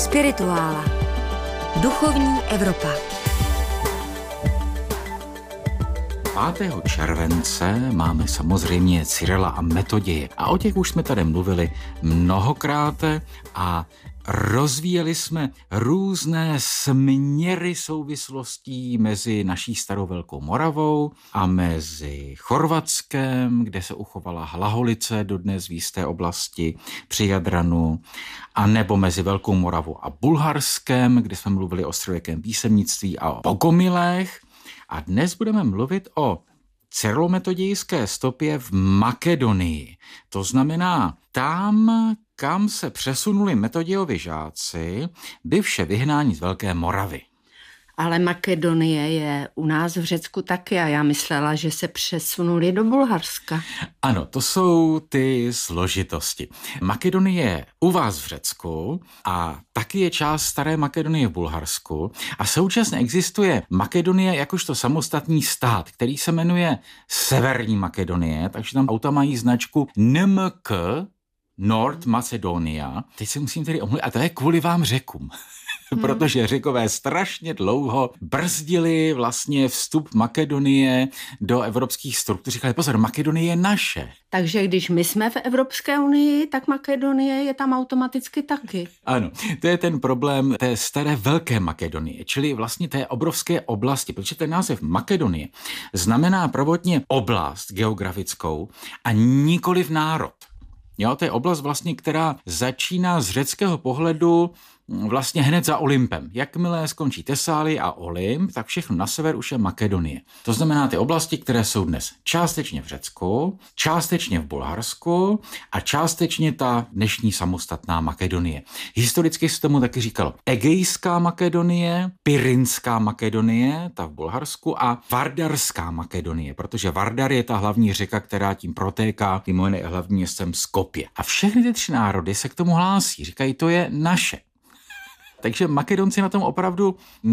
Spirituála. Duchovní Evropa. 5. července máme samozřejmě Cyrila a Metoděje a o těch už jsme tady mluvili mnohokrát a rozvíjeli jsme různé směry souvislostí mezi naší starou Velkou Moravou a mezi Chorvatskem, kde se uchovala Hlaholice dodnes v jisté oblasti při Jadranu, a nebo mezi Velkou Moravou a Bulharskem, kde jsme mluvili o středověkém písemnictví a o Bogomilech. A dnes budeme mluvit o cyrilometodějské stopě v Makedonii. To znamená tam, kam se přesunuli Metodějovi žáci, bivše vyhnání z Velké Moravy. Ale Makedonie je u nás v Řecku taky a já myslela, že se přesunuli do Bulharska. Ano, to jsou ty složitosti. Makedonie je u vás v Řecku a taky je část staré Makedonie v Bulharsku a současně existuje Makedonie jakožto samostatný stát, který se jmenuje Severní Makedonie, takže tam auta mají značku NMK, Nord Macedonia. Teď se musím tedy omluvit, a to je kvůli vám Řekům. Protože Řekové strašně dlouho brzdili vlastně vstup Makedonie do evropských struktur. Říkali, pozor, Makedonie je naše. Takže když my jsme v Evropské unii, tak Makedonie je tam automaticky taky. Ano, to je ten problém té staré Velké Makedonie, čili vlastně té obrovské oblasti, protože ten název Makedonie znamená prvotně oblast geografickou a nikoliv národ. Jo, to je oblast vlastně, která začíná z řeckého pohledu vlastně hned za Olympem. Jakmile skončí Tesálie a Olymp, tak všechno na sever už je Makedonie. To znamená ty oblasti, které jsou dnes částečně v Řecku, částečně v Bulharsku a částečně ta dnešní samostatná Makedonie. Historicky se tomu taky říkalo Egejská Makedonie, Pyrinská Makedonie, ta v Bulharsku, a Vardarská Makedonie, protože Vardar je ta hlavní řeka, která tím protéká, mimo jiné hlavním městem Skopje. A všechny ty tři národy se k tomu hlásí, říkají, to je naše. Takže Makedonci na tom opravdu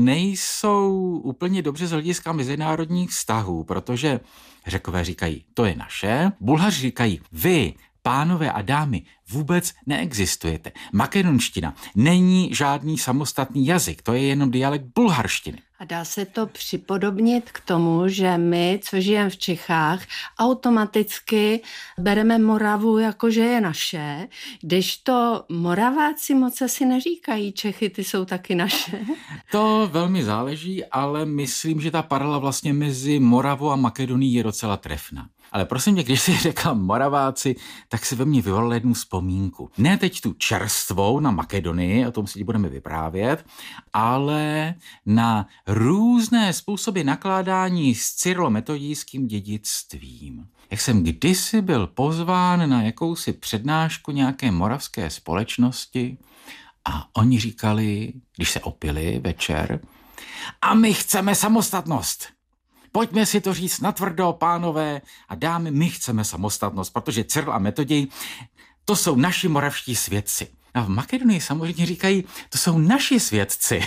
nejsou úplně dobře z hlediska mezinárodních vztahů, protože Řekové říkají, to je naše, Bulhaři říkají, vy, pánové a dámy, vůbec neexistujete. Makedonština není žádný samostatný jazyk, to je jenom dialekt bulharštiny. A dá se to připodobnit k tomu, že my, co žijeme v Čechách, automaticky bereme Moravu jako, že je naše, kdežto Moraváci moc asi neříkají Čechy, ty jsou taky naše. To velmi záleží, ale myslím, že ta paralela vlastně mezi Moravou a Makedonií je docela trefná. Ale prosím tě, když jsi řekla Moraváci, tak se ve mně vyvolala jednu vzpomínku. Ne teď tu čerstvou na Makedonii, o tom si budeme vyprávět, ale na různé způsoby nakládání s cyrilometodějským dědictvím. Jak jsem kdysi byl pozván na jakousi přednášku nějaké moravské společnosti a oni říkali, když se opili večer, a my chceme samostatnost. Pojďme si to říct natvrdo, pánové a dámy, my chceme samostatnost, protože Cyril a Metoděj, to jsou naši moravští svědci. A v Makedonii samozřejmě říkají, to jsou naši svědci.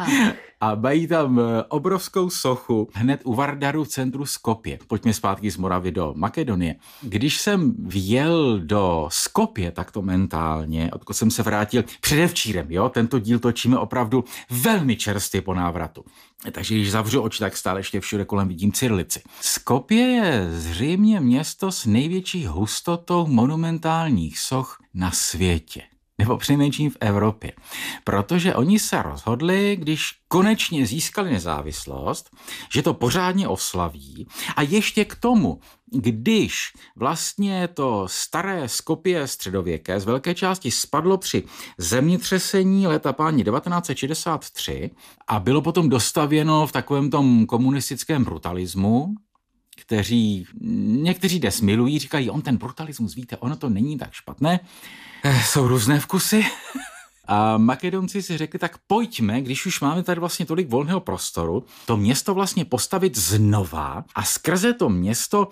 A mají tam obrovskou sochu hned u Vardaru v centru Skopje. Pojďme zpátky z Moravy do Makedonie. Když jsem vjel do Skopje takto mentálně, odkud jsem se vrátil předevčírem, jo, tento díl točíme opravdu velmi čerstvě po návratu. Takže když zavřu oči, tak stále ještě všude kolem vidím cyrilici. Skopje je zřejmě město s největší hustotou monumentálních soch na světě. Nebo přinejmenším v Evropě. Protože oni se rozhodli, když konečně získali nezávislost, že to pořádně oslaví a ještě k tomu, když vlastně to staré Skopje středověké z velké části spadlo při zemětřesení léta páni 1963 a bylo potom dostavěno v takovém tom komunistickém brutalismu, kteří někteří dnes milují, říkají, on ten brutalismus, víte, ono to není tak špatné. Jsou různé vkusy. A Makedonci si řekli, tak pojďme, když už máme tady vlastně tolik volného prostoru, to město vlastně postavit znova a skrze to město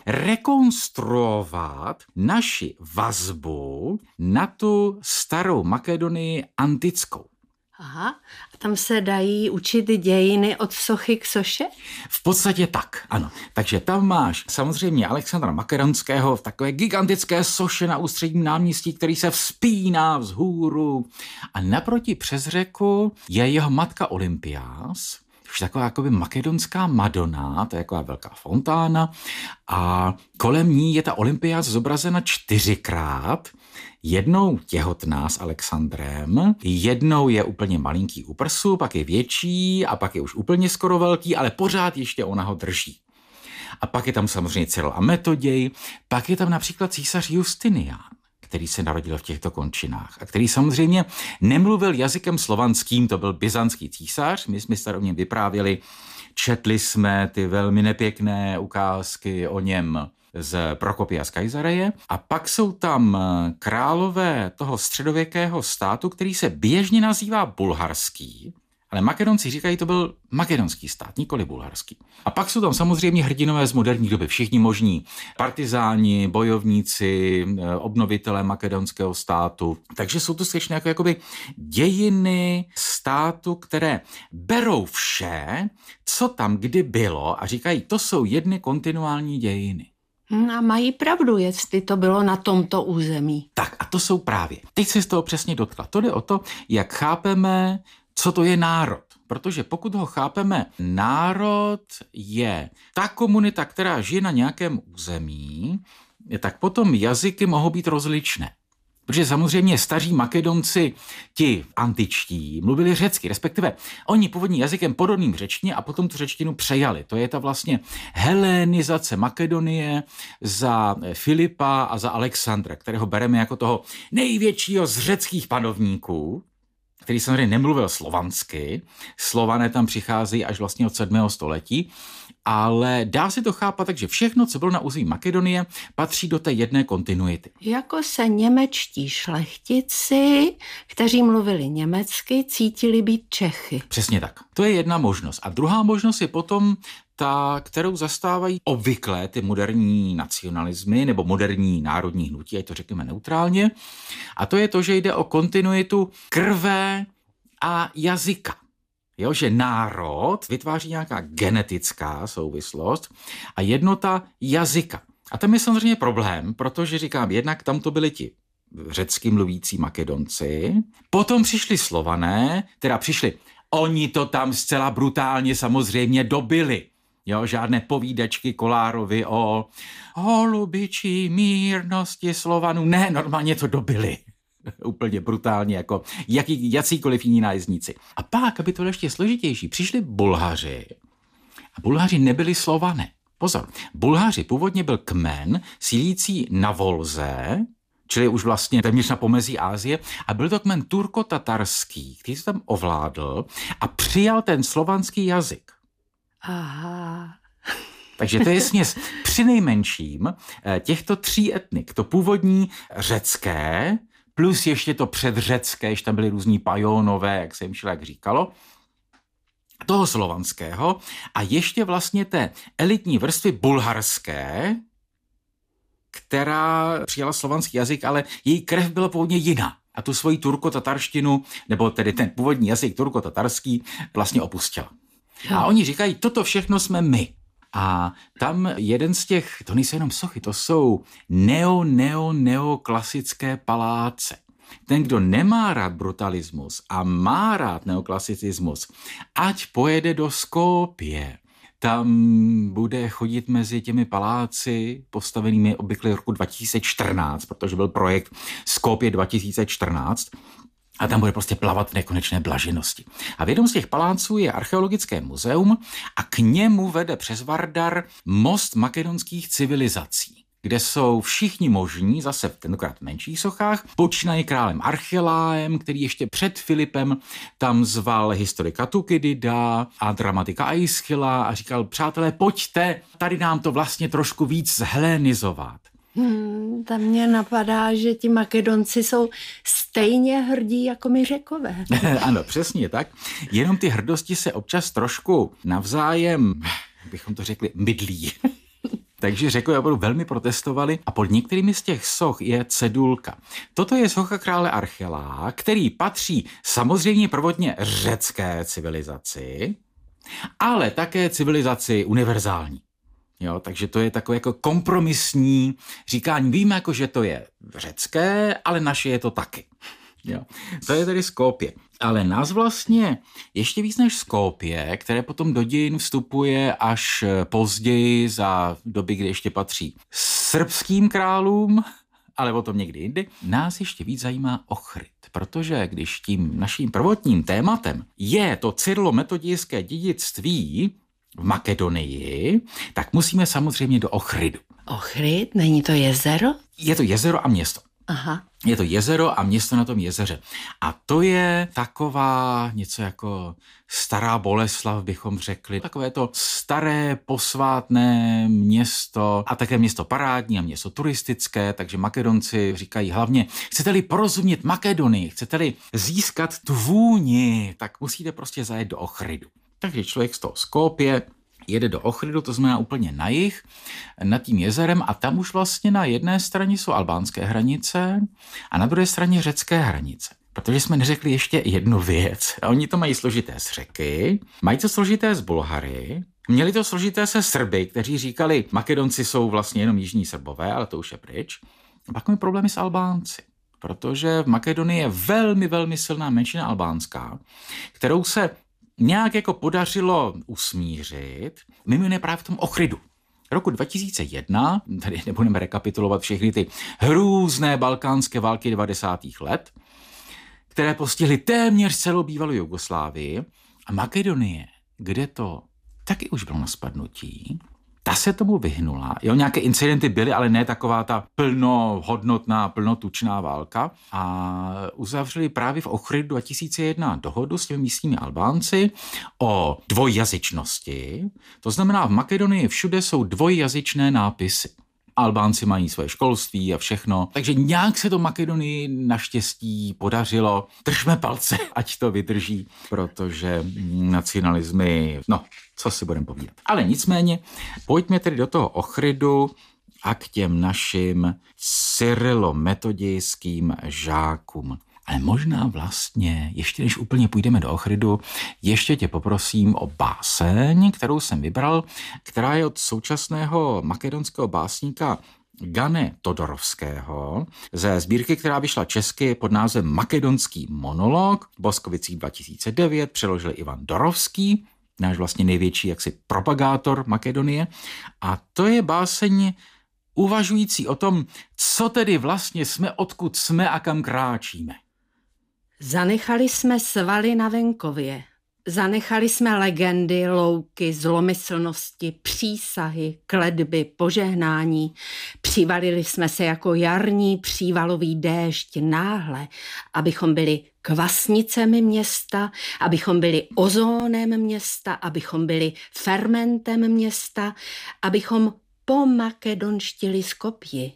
rekonstruovat naši vazbu na tu starou Makedonii antickou. Aha, a tam se dají učit dějiny od sochy k soše? V podstatě tak, ano. Takže tam máš samozřejmě Alexandra Makedonského v takové gigantické soše na Ústředním náměstí, který se vzpíná vzhůru. A naproti přes řeku je jeho matka Olympiás, už taková jakoby makedonská Madonna, to je taková velká fontána a kolem ní je ta Olympiás zobrazena 4krát. Jednou těhotná s Alexandrem, jednou je úplně malinký u prsu, pak je větší a pak je už úplně skoro velký, ale pořád ještě ona ho drží. A pak je tam samozřejmě Cyril a Metoděj, pak je tam například císař Justinián, který se narodil v těchto končinách a který samozřejmě nemluvil jazykem slovanským, to byl byzantský císař, my jsme se o něm vyprávěli, četli jsme ty velmi nepěkné ukázky o něm z Prokopia z Kajsareje a pak jsou tam králové toho středověkého státu, který se běžně nazývá bulharský, ale Makedonci říkají, to byl makedonský stát, nikoli bulharský. A pak jsou tam samozřejmě hrdinové z moderní doby, všichni možní partizáni, bojovníci, obnovitelé makedonského státu. Takže jsou to skutečně jakoby dějiny státu, které berou vše, co tam kdy bylo a říkají, to jsou jedny kontinuální dějiny. A mají pravdu, jestli to bylo na tomto území. Tak a to jsou právě. Teď se z toho přesně dotkla. To jde o to, jak chápeme, co to je národ. Protože pokud ho chápeme, národ je ta komunita, která žije na nějakém území, tak potom jazyky mohou být rozličné. Protože samozřejmě staří Makedonci, ti antičtí, mluvili řecky, respektive oni původní jazykem podobným řečtině a potom tu řečtinu přejali. To je ta vlastně helenizace Makedonie za Filipa a za Alexandra, kterého bereme jako toho největšího z řeckých panovníků, který samozřejmě nemluvil slovansky. Slované tam přicházejí až vlastně od 7. století, ale dá se to chápat tak, že všechno, co bylo na území Makedonie, patří do té jedné kontinuity. Jako se němečtí šlechtici, kteří mluvili německy, cítili být Čechy. Přesně tak. To je jedna možnost. A druhá možnost je potom ta, kterou zastávají obvykle ty moderní nacionalismy nebo moderní národní hnutí, ať to řekneme neutrálně. A to je to, že jde o kontinuitu krve a jazyka. Jo, že národ vytváří nějaká genetická souvislost a jednota jazyka. A tam je samozřejmě problém, protože říkám, jednak tam to byli ti řecky mluvící Makedonci, potom přišli Slované, oni to tam zcela brutálně samozřejmě dobili. Jo, žádné povídačky Kolárovi o holubičí mírnosti Slovanů. Ne, normálně to dobili. Úplně brutálně, jako jacíkoliv jiní nájezdníci. A pak, aby to bylo ještě složitější, přišli Bulhaři. A Bulhaři nebyli Slované. Pozor, Bulhaři původně byl kmen sílící na Volze, čili už vlastně téměř na pomezí Asie, a byl to kmen turko-tatarský, který se tam ovládl a přijal ten slovanský jazyk. Aha. Takže to je směs přinejmenším těchto 3 etnik. To původní řecké, plus ještě to předřecké, ještě tam byly různí pajonové, jak se jim všelijak říkalo, toho slovanského a ještě vlastně té elitní vrstvy bulharské, která přijala slovanský jazyk, ale její krev byla původně jiná. A tu svoji turko-tatarštinu, nebo tedy ten původní jazyk turko-tatarský, vlastně opustila. A oni říkají, toto všechno jsme my. A tam jeden z těch, to nejsou jenom sochy, to jsou neoklasické paláce. Ten, kdo nemá rád brutalismus a má rád neoklasicismus, ať pojede do Skopje. Tam bude chodit mezi těmi paláci postavenými obvykle roku 2014, protože byl projekt Skopje 2014, a tam bude prostě plavat v nekonečné blaženosti. A v jednom z těch paláců je archeologické muzeum a k němu vede přes Vardar most makedonských civilizací, kde jsou všichni možní, zase tentokrát v menších sochách, počínaje králem Archeláem, který ještě před Filipem tam zval historika Tukidida a dramatika Aischyla a říkal, přátelé, pojďte, tady nám to vlastně trošku víc zhelenizovat. Tam mě napadá, že ti Makedonci jsou stejně hrdí jako my Řekové. Ano, přesně tak. Jenom ty hrdosti se občas trošku navzájem, bychom to řekli, mydlí. Takže Řekové opravdu velmi protestovali a pod některými z těch soch je cedulka. Toto je socha krále Archela, který patří samozřejmě prvotně řecké civilizaci, ale také civilizaci univerzální. Jo, takže to je takové jako kompromisní říkání. Víme, jako, že to je řecké, ale naše je to taky. Jo. To je tedy Skopje. Ale nás vlastně ještě víc než Skopje, které potom do dějin vstupuje až později za doby, kdy ještě patří srbským králům, ale o tom někdy jindy, nás ještě víc zajímá Ochryd. Protože když tím naším prvotním tématem je to cyrilometodějské dědictví v Makedonii, tak musíme samozřejmě do Ochrydu. Ochryd? Není to jezero? Je to jezero a město. Aha. Je to jezero a město na tom jezeře. A to je taková něco jako stará Boleslav, bychom řekli. Takové to staré posvátné město a také město parádní a město turistické, takže Makedonci říkají hlavně, chcete-li porozumět Makedonii, chcete-li získat tu vůni, tak musíte prostě zajet do Ochrydu. Takže člověk z toho Skopje jede do Ochrydu, to znamená úplně na jih, nad tím jezerem a tam už vlastně na jedné straně jsou albánské hranice a na druhé straně řecké hranice. Protože jsme neřekli ještě jednu věc. A oni to mají složité s Řeky, mají to složité s Bulhary, měli to složité se Srby, kteří říkali, Makedonci jsou vlastně jenom jižní Srbové, ale to už je pryč. A pak mají problémy s Albánci. Protože v Makedonii je velmi, velmi silná menšina albánská, kterou se nějak jako podařilo usmířit, mimo jiné právě v tom Ochrydu. Roku 2001, tady nebudeme rekapitulovat všechny ty hrůzné balkánské války 90. let, které postihly téměř celou bývalou Jugoslávii a Makedonie, kde to taky už bylo na spadnutí, ta se tomu vyhnula. Jo, nějaké incidenty byly, ale ne taková ta plnohodnotná, plnotučná válka. A uzavřeli právě v Ochrydu 2001 dohodu s těmi místními Albánci o dvojjazyčnosti. To znamená, v Makedonii všude jsou dvojjazyčné nápisy. Albánci mají své školství a všechno. Takže nějak se to Makedonii naštěstí podařilo. Držme palce, ať to vydrží, protože nacionalismy, no, co si budeme povídat. Ale nicméně, pojďme tedy do toho Ochrydu a k těm našim cyrilometodějským žákům. Ale možná vlastně, ještě než úplně půjdeme do Ochrydu, ještě tě poprosím o báseň, kterou jsem vybral, která je od současného makedonského básníka Gane Todorovského ze sbírky, která vyšla česky pod názvem Makedonský monolog, v Boskovicích 2009, přeložil Ivan Dorovský, náš vlastně největší jaksi propagátor Makedonie. A to je báseň uvažující o tom, co tedy vlastně jsme, odkud jsme a kam kráčíme. Zanechali jsme svaly na venkově. Zanechali jsme legendy, louky, zlomyslnosti, přísahy, kletby, požehnání. Přivalili jsme se jako jarní přívalový déšť náhle, abychom byli kvasnicemi města, abychom byli ozónem města, abychom byli fermentem města, abychom pomakedonštili Skopji.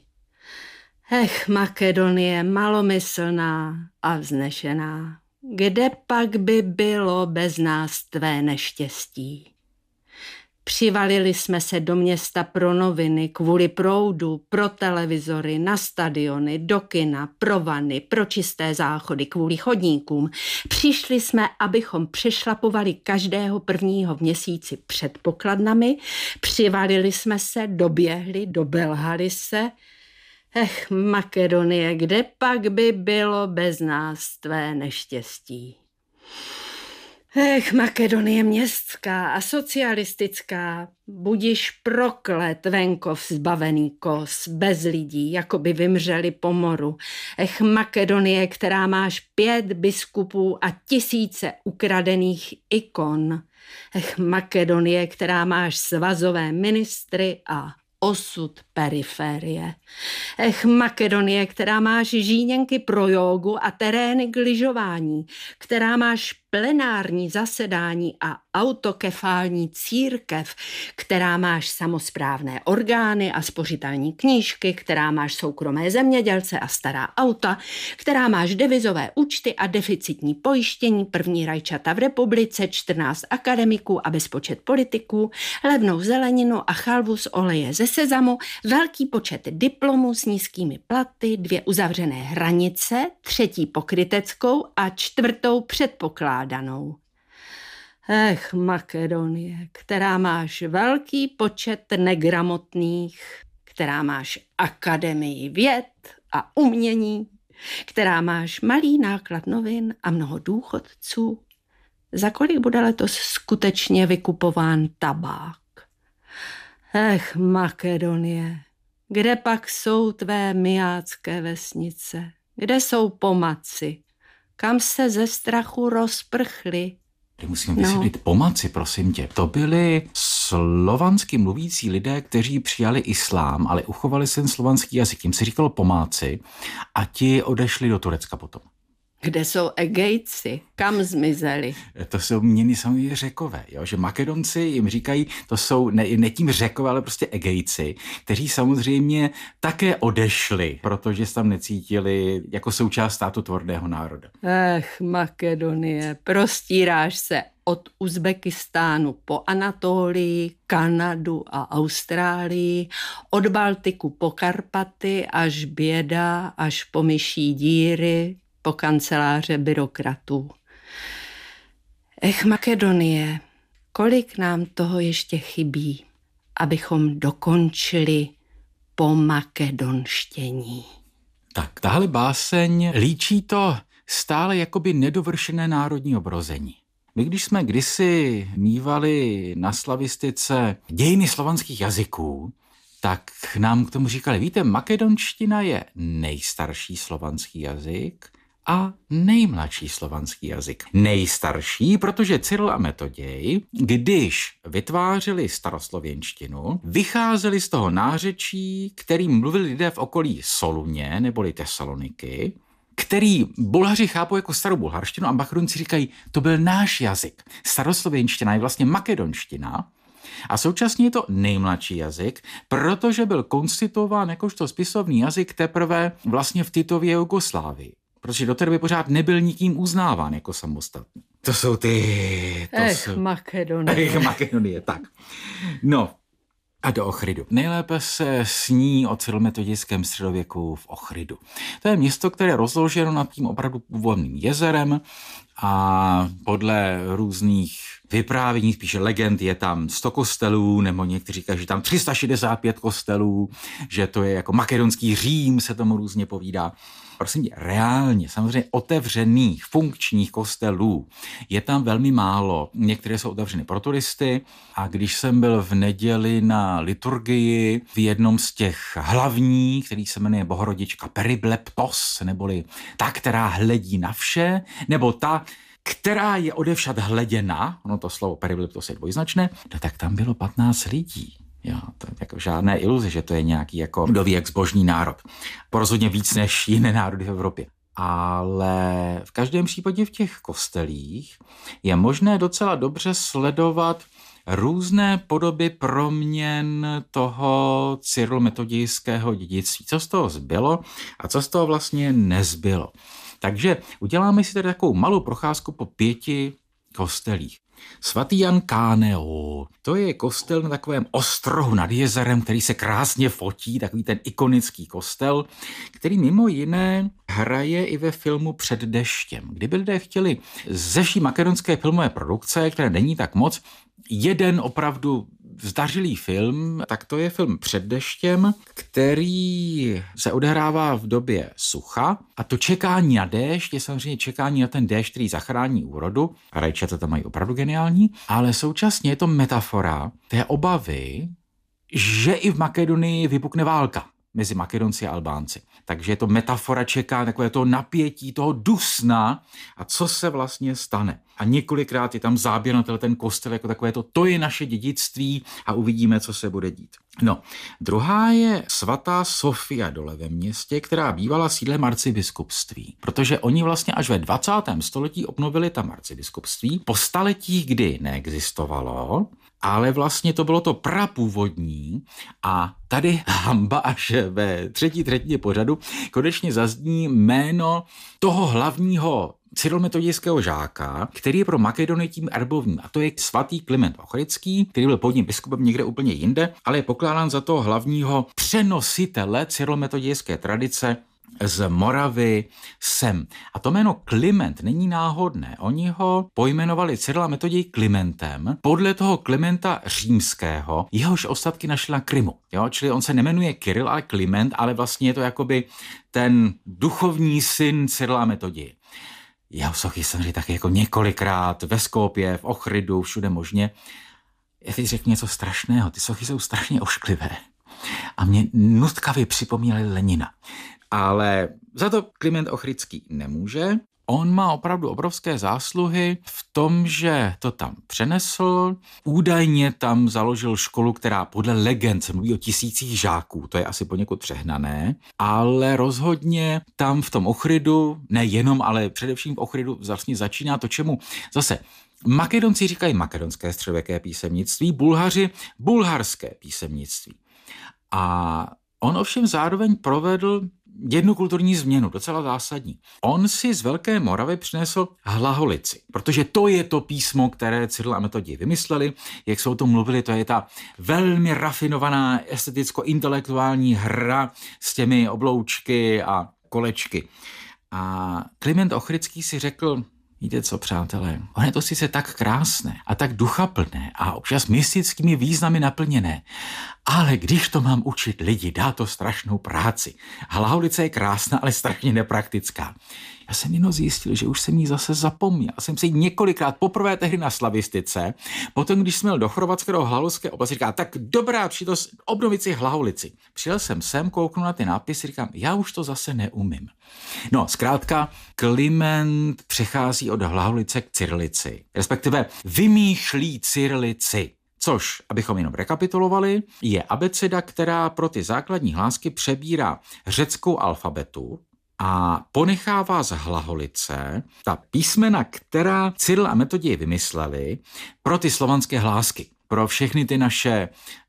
Makedonie malomyslná a vznešená, kde pak by bylo bez nás tvé neštěstí? Přivalili jsme se do města pro noviny, kvůli proudu, pro televizory, na stadiony, do kina, pro vany, pro čisté záchody, kvůli chodníkům. Přišli jsme, abychom přešlapovali každého prvního v měsíci před pokladnami, přivalili jsme se, doběhli, dobelhali se. Makedonie, kde pak by bylo bez nás tvé neštěstí? Makedonie městská a socialistická, budiš proklet venkov zbavený kos, bez lidí, jako by vymřeli po moru. Makedonie, která máš 5 biskupů a 1000 ukradených ikon. Makedonie, která máš svazové ministry a osud periférie. Makedonie, která máš žíněnky pro jógu a terény k lyžování, která máš plenární zasedání a autokefální církev, která máš samosprávné orgány a spořitelní knížky, která máš soukromé zemědělce a stará auta, která máš devizové účty a deficitní pojištění, první rajčata v republice, 14 akademiků a bezpočet politiků, levnou zeleninu a chalvu z oleje ze sezamu, velký počet diplomů s nízkými platy, 2 uzavřené hranice, 3. pokryteckou a 4. předpokládanou. Makedonie, která máš velký počet negramotných, která máš akademii věd a umění, která máš malý náklad novin a mnoho důchodců. Za kolik bude letos skutečně vykupován tabák? Makedonie, kde pak jsou tvé mijácké vesnice? Kde jsou pomaci? Kam se ze strachu rozprchli? Musím vysvětlit, pomaci, prosím tě. To byli slovansky mluvící lidé, kteří přijali islám, ale uchovali si ten slovanský jazyk. Jim se říkalo pomáci a ti odešli do Turecka potom. Kde jsou Egejci? Kam zmizeli? To jsou měny samozřejmě Řekové, jo? Že Makedonci jim říkají, to jsou ne tím Řekové, ale prostě Egejci, kteří samozřejmě také odešli, protože se tam necítili jako součást státu tvorného národa. Makedonie, prostíráš se od Uzbekistánu po Anatolii, Kanadu a Austrálii, od Baltiku po Karpaty až běda, až po myší díry, po kanceláře byrokratů. Makedonie, kolik nám toho ještě chybí, abychom dokončili pomakedonštění. Tak, tahle báseň líčí to stále jakoby nedovršené národní obrození. My, když jsme kdysi mívali na slavistice dějiny slovanských jazyků, tak nám k tomu říkali, víte, makedonština je nejstarší slovanský jazyk a nejmladší slovanský jazyk. Nejstarší, protože Cyril a Metoděj, když vytvářeli staroslověnštinu, vycházeli z toho nářečí, kterým mluvili lidé v okolí Soluně neboli Tesaloniky, který Bulhaři chápou jako starou bulharštinu a Makedonci říkají, to byl náš jazyk. Staroslověnština je vlastně makedonština a současně je to nejmladší jazyk, protože byl konstituován jakožto spisovný jazyk teprve vlastně v Titově Jugoslávii. Protože do té doby pořád nebyl nikým uznáván jako samostatný. To jsou ty... Makedonie. Makedonie, tak. No, a do Ochridu. Nejlépe se sní o cyrilometodějském středověku v Ochridu. To je město, které je rozloženo nad tím opravdu původním jezerem a podle různých vyprávění, spíše legend, je tam 100 kostelů, nebo někteří říkají, že tam 365 kostelů, že to je jako makedonský Řím, se tomu různě povídá. Prosím tě, reálně, samozřejmě otevřených, funkčních kostelů je tam velmi málo. Některé jsou otevřeny pro turisty a když jsem byl v neděli na liturgii v jednom z těch hlavních, který se jmenuje Bohorodička Peribleptos, neboli ta, která hledí na vše, nebo ta, která je odevšad hleděna, ono to slovo Peribleptos je dvojznačné, no tak tam bylo 15 lidí. Jo, to je jako žádné iluze, že to je nějaký jako kdo ví jak zbožný národ. Rozhodně víc než jiné národy v Evropě. Ale v každém případě v těch kostelích je možné docela dobře sledovat různé podoby proměn toho cyrilometodějského dědictví. Co z toho zbylo a co z toho vlastně nezbylo. Takže uděláme si tady takovou malou procházku po 5 kostelích. Svatý Jan Káneo, to je kostel na takovém ostrohu nad jezerem, který se krásně fotí, takový ten ikonický kostel, který mimo jiné hraje i ve filmu Před deštěm. Kdyby lidé chtěli ze vší makedonské filmové produkce, které není tak moc, jeden opravdu zdařilý film, tak to je film Před deštěm, který se odehrává v době sucha a to čekání na déšť je samozřejmě čekání na ten déšť, který zachrání úrodu. Rajčata tam mají opravdu geniální, ale současně je to metafora té obavy, že i v Makedonii vypukne válka. mezi Makedonci a Albánci. Takže je to metafora, čeká takové to napětí, toho dusna a co se vlastně stane. A několikrát je tam záběr na ten kostel jako takové to je naše dědictví a uvidíme, co se bude dít. No, druhá je svatá Sofia dole ve městě, která bývala sídlem arcibiskupství, protože oni vlastně až ve 20. století obnovili tam arcibiskupství po staletích, kdy neexistovalo, ale vlastně to bylo to prapůvodní a tady hamba až ve 3. třetině pořadu konečně zazní jméno toho hlavního cyrilometodějského žáka, který je pro Makedonii tím erbovním, a to je svatý Kliment Ochridský, který byl původním biskupem někde úplně jinde, ale je pokládán za toho hlavního přenositele cyrilometodějské tradice z Moravy sem. A to jméno Kliment není náhodné. Oni ho pojmenovali Cyrila Metoděj Klimentem podle toho Klimenta římského, jehož ostatky našli na Krymu. Jo? Čili on se nemenuje Kyril, ale Kliment, ale vlastně je to jakoby ten duchovní syn Cyrila Metoděje. Jeho sochy jsem taky jako několikrát ve Skopje, v Ochridu, všude možně. Já teď řeknu něco strašného. Ty sochy jsou strašně ošklivé. A mě nutkavě připomínaly Lenina. Ale za to Kliment Ochridský nemůže. On má opravdu obrovské zásluhy v tom, že to tam přenesl. Údajně tam založil školu, která podle legend se mluví o 1000 žáků. To je asi poněkud přehnané. Ale rozhodně tam v tom Ochridu, nejenom, ale především v Ochridu vlastně začíná to, čemu zase Makedonci říkají makedonské středověké písemnictví, Bulhaři bulharské písemnictví. A on ovšem zároveň provedl jednu kulturní změnu, docela zásadní. On si z Velké Moravy přinesl hlaholici, protože to je to písmo, které Cyril a Metoděj vymysleli. Jak jsou o tom mluvili, to je ta velmi rafinovaná esteticko-intelektuální hra s těmi obloučky a kolečky. A Kliment Ochridský si řekl, víte co, přátelé, ono je to sice tak krásné a tak duchaplné a občas mystickými významy naplněné, ale když to mám učit lidi, dá to strašnou práci. Hlaholice je krásná, ale strašně nepraktická. Já jsem jenom zjistil, že už jsem jí zase zapomněl. Jsem si několikrát, poprvé tehdy na slavistice, potom, když jsme jel do Chorvatské, do hlaholské oblasti, říká, tak dobrá příležitost obnovit si hlaholici. Přijel jsem sem, kouknu na ty nápisy, říkám, já už to zase neumím. No, zkrátka, Kliment přechází od hlaholice k cyrilici, respektive vymýšlí cyrilici. Což, abychom jenom rekapitulovali, je abeceda, která pro ty základní hlásky přebírá řeckou alfabetu a ponechává z hlaholice ta písmena, která Cyril a Metoděj vymysleli pro ty slovanské hlásky. Pro všechny ty naše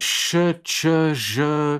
š, č, ž,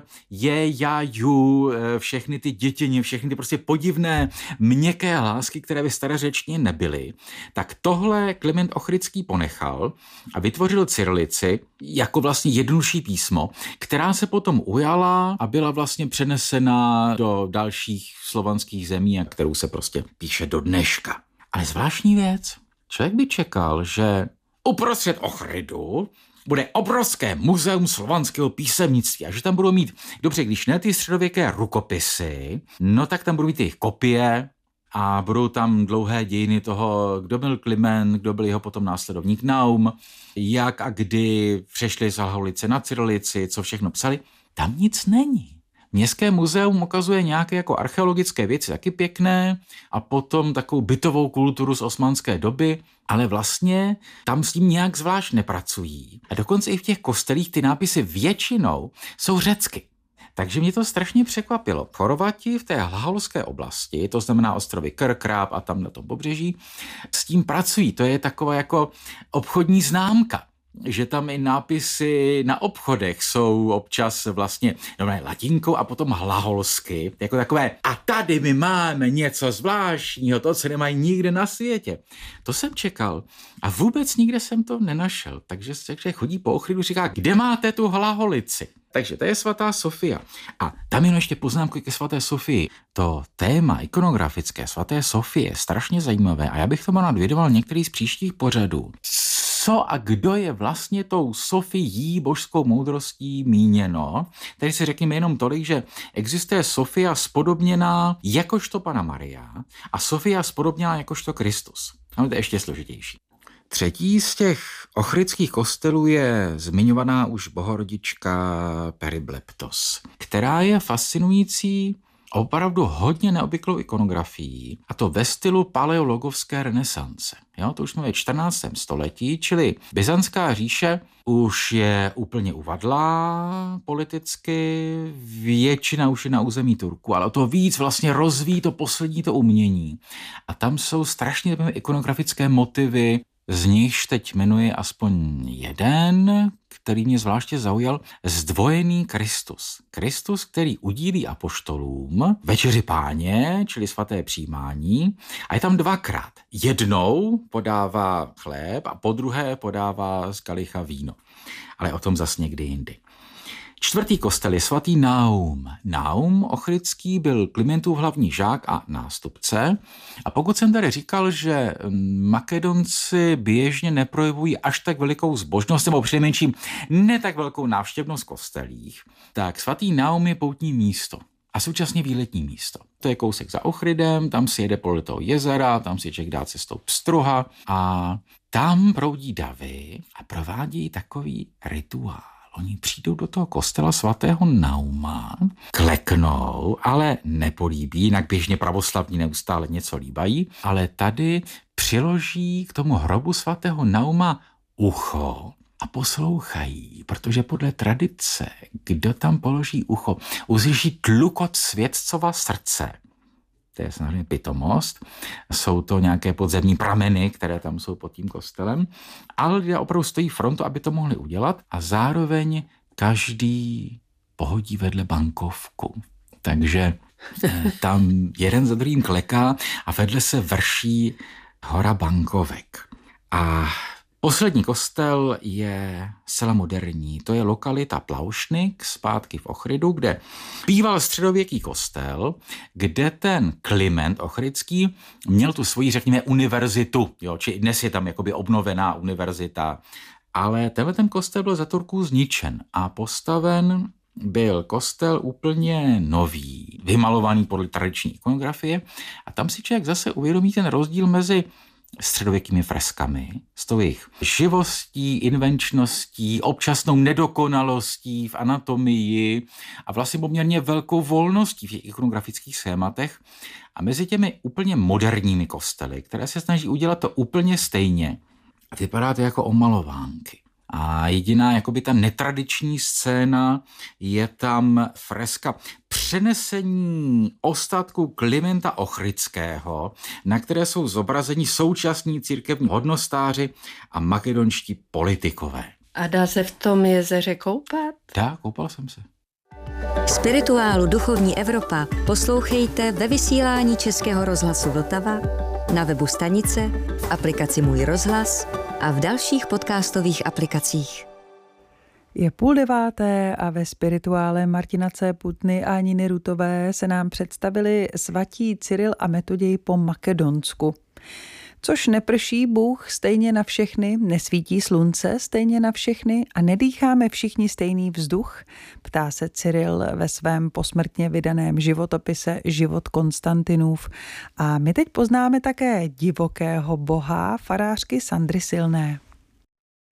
je, já, ju, všechny ty dětině, všechny ty prostě podivné měkké hlásky, které by starořečně nebyly, tak tohle Kliment Ochridský ponechal a vytvořil cyrilici jako vlastně jednodušší písmo, která se potom ujala a byla vlastně přenesena do dalších slovanských zemí, a kterou se prostě píše do dneška. Ale zvláštní věc, člověk by čekal, že uprostřed Ochridu bude obrovské muzeum slovanského písemnictví a že tam budou mít, dobře, když ne ty středověké rukopisy, no tak tam budou mít jejich kopie a budou tam dlouhé dějiny toho, kdo byl Kliment, kdo byl jeho potom následovník Naum, jak a kdy přešli z hlaholice na cyrilici, co všechno psali. Tam nic není. Městské muzeum ukazuje nějaké jako archeologické věci, taky pěkné, a potom takovou bytovou kulturu z osmanské doby, ale vlastně tam s tím nějak zvlášť nepracují. A dokonce i v těch kostelích ty nápisy většinou jsou řecky. Takže mě to strašně překvapilo. Chorvati v té hlaholské oblasti, to znamená ostrovy Krkráp a tam na tom pobřeží, s tím pracují. To je taková jako obchodní známka, že tam i nápisy na obchodech jsou občas vlastně latinkou a potom hlaholsky, jako takové a tady my máme něco zvláštního, to, co nemají nikde na světě. To jsem čekal a vůbec nikde jsem to nenašel, takže chodí po Ochridu, říká, kde máte tu hlaholici? Takže to je svatá Sofia. A tam jenom ještě poznámku ke svaté Sofii. To téma ikonografické svaté Sofie je strašně zajímavé a já bych tomu nadvědoval některý z příštích pořadů. Co a kdo je vlastně tou Sofií, božskou moudrostí míněno? Tady si řekněme jenom tolik, že existuje Sofia spodobněná jakožto Panna Maria a Sofia spodobněná jakožto Kristus. Ale to je ještě složitější. Třetí z těch ochridských kostelů je zmiňovaná už bohorodička Peribleptos, která je fascinující opravdu hodně neobvyklou ikonografií, a to ve stylu paleologovské renesance. Jo, to už jsme ve 14. století, čili Byzantská říše už je úplně uvadlá politicky, většina už je na území Turku, ale o to víc vlastně rozvíjí to poslední to umění. A tam jsou strašně ikonografické motivy, z nichž teď jmenuji aspoň jeden, který mě zvláště zaujal, zdvojený Kristus. Kristus, který udílí apoštolům večeři Páně, čili svaté přijímání, a je tam dvakrát. Jednou podává chléb a podruhé podává z kalicha víno. Ale o tom zas někdy jindy. Čtvrtý kostel je svatý Naum. Naum ochridský byl Klimentův hlavní žák a nástupce. A pokud jsem tady říkal, že Makedonci běžně neprojevují až tak velikou zbožnost, nebo přinejmenším ne tak velkou návštěvnost v kostelích, tak svatý Naum je poutní místo a současně výletní místo. To je kousek za Ochridem, tam si jede podle toho jezera, tam si člověk dá cestou Pstruha a tam proudí davy a provádějí takový rituál. Oni přijdou do toho kostela svatého Nauma, kleknou, ale nepolíbí, jinak běžně pravoslavní neustále něco líbají, ale tady přiloží k tomu hrobu svatého Nauma ucho a poslouchají, protože podle tradice, kdo tam položí ucho, uslyší tlukot světcova srdce. To je samozřejmě pitomost, jsou to nějaké podzemní prameny, které tam jsou pod tím kostelem, ale lidé opravdu stojí frontu, aby to mohli udělat a zároveň každý pohodí vedle bankovku. Takže tam jeden za druhým kleká a vedle se vrší hora bankovek. A poslední kostel je zcela moderní. To je lokalita Plaušnik, zpátky v Ochridu, kde býval středověký kostel, kde ten Kliment ochridský měl tu svoji, řekněme, univerzitu. Jo, či dnes je tam jakoby obnovená univerzita. Ale ten kostel byl za Turků zničen a postaven byl kostel úplně nový, vymalovaný podle tradiční ikonografie. A tam si člověk zase uvědomí ten rozdíl mezi středověkými freskami, s tou jejich živostí, invenčností, občasnou nedokonalostí v anatomii a vlastně poměrně velkou volností v těch ikonografických schématech a mezi těmi úplně moderními kostely, které se snaží udělat to úplně stejně. A vypadá to jako omalovánky. A jediná jakoby ta netradiční scéna je tam freska přenesení ostatků Klimenta Ochridského, na které jsou zobrazeni současní církevní hodnostáři a makedonští politikové. A dá se v tom jezeře koupat? Dá, koupal jsem se. Spirituálu Duchovní Evropa poslouchejte ve vysílání Českého rozhlasu Vltava, na webu stanice, v aplikaci Můj rozhlas a v dalších podcastových aplikacích. Je 8:30 a ve spirituále Martina C. Putny a Niny Rutové se nám představili svatí Cyril a Metoděj po Makedonsku. Což neprší Bůh stejně na všechny, nesvítí slunce stejně na všechny a nedýcháme všichni stejný vzduch, ptá se Cyril ve svém posmrtně vydaném životopise Život Konstantinův. A my teď poznáme také divokého boha farářky Sandry Silné.